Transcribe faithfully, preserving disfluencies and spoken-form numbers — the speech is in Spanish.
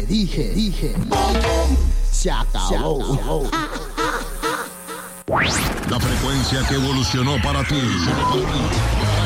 dije, dije, se acabó. La frecuencia que evolucionó para ti.